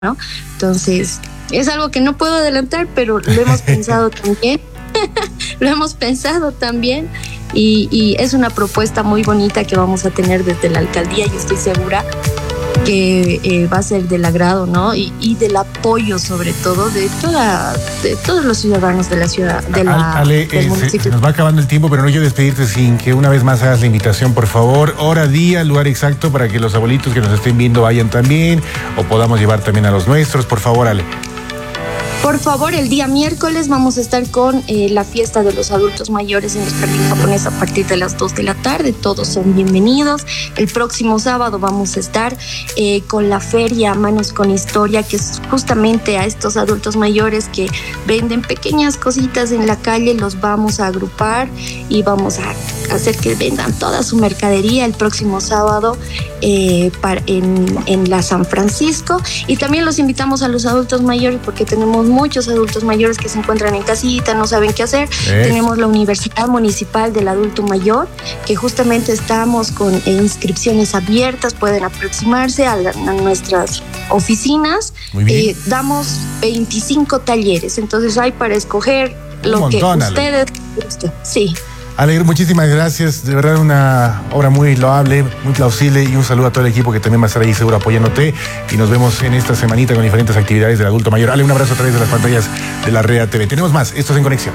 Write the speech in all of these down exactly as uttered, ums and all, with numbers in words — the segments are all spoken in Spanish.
¿no? Entonces, es algo que no puedo adelantar, pero lo hemos pensado también. Lo hemos pensado también y, y es una propuesta muy bonita que vamos a tener desde la alcaldía y estoy segura que eh, va a ser del agrado, ¿no? Y, y del apoyo, sobre todo, de toda, de todos los ciudadanos de la ciudad, de la, Ale, del eh, municipio. se, se nos va acabando el tiempo, pero no quiero despedirte sin que una vez más hagas la invitación, por favor. Hora, día, lugar exacto para que los abuelitos que nos estén viendo vayan también o podamos llevar también a los nuestros. Por favor, Ale. Por favor, el día miércoles vamos a estar con eh, la fiesta de los adultos mayores en el Jardín Japonés a partir de las dos de la tarde. Todos son bienvenidos. El próximo sábado vamos a estar eh, con la feria Manos con Historia, que es justamente a estos adultos mayores que venden pequeñas cositas en la calle. Los vamos a agrupar y vamos a hacer que vendan toda su mercadería el próximo sábado eh, para, en, en la San Francisco. Y también los invitamos a los adultos mayores porque tenemos muchos adultos mayores que se encuentran en casita, no saben qué hacer. ¿Eh? Tenemos la Universidad Municipal del Adulto Mayor, que justamente estamos con eh, inscripciones abiertas, pueden aproximarse a, la, a nuestras oficinas. Eh, damos veinticinco talleres, entonces hay para escoger lo Un montón, que ustedes gusten. Sí. Ale, muchísimas gracias, de verdad una obra muy loable, muy plausible y un saludo a todo el equipo que también va a estar ahí seguro apoyándote y nos vemos en esta semanita con diferentes actividades del adulto mayor. Ale, un abrazo a través de las pantallas de la Rea T V. Tenemos más, esto es En Conexión.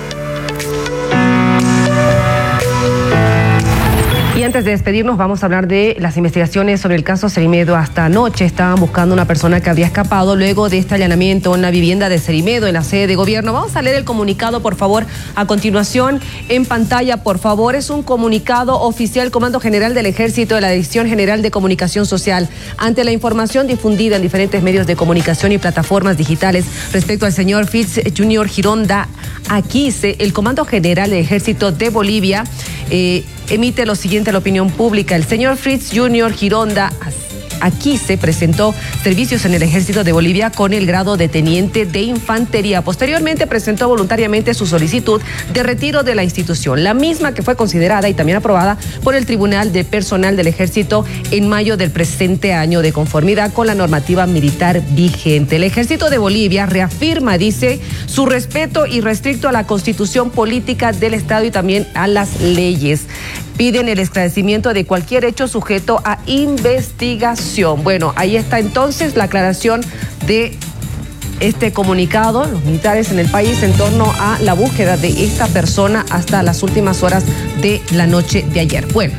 Y antes de despedirnos vamos a hablar de las investigaciones sobre el caso Cerimedo. Hasta anoche estaban buscando una persona que había escapado luego de este allanamiento en una vivienda de Cerimedo en la sede de gobierno. Vamos a leer el comunicado, por favor, a continuación en pantalla, por favor. Es un comunicado oficial, Comando General del Ejército de la Dirección General de Comunicación Social. Ante la información difundida en diferentes medios de comunicación y plataformas digitales respecto al señor Fritz Junior Gironda Aquise, el Comando General del Ejército de Bolivia eh, emite lo siguiente a la opinión pública. El señor Fritz Junior Gironda Aquise presentó servicios en el Ejército de Bolivia con el grado de teniente de infantería. Posteriormente presentó voluntariamente su solicitud de retiro de la institución, la misma que fue considerada y también aprobada por el Tribunal de Personal del Ejército en mayo del presente año, de conformidad con la normativa militar vigente. El Ejército de Bolivia reafirma, dice, su respeto irrestricto a la Constitución política del Estado y también a las leyes. Piden el esclarecimiento de cualquier hecho sujeto a investigación. Bueno, ahí está entonces la aclaración de este comunicado, los militares en el país, en torno a la búsqueda de esta persona hasta las últimas horas de la noche de ayer. Bueno,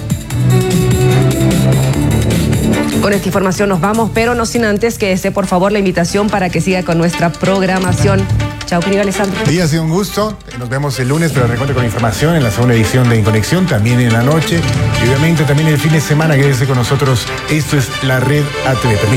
con esta información nos vamos, pero no sin antes que desee por favor la invitación para que siga con nuestra programación. Chao, querido Alessandro. Sí, ha sido un gusto. Nos vemos el lunes, pero recuerde con información en la segunda edición de En Conexión, también en la noche. Y obviamente también el fin de semana, quédese con nosotros. Esto es la Red A T V.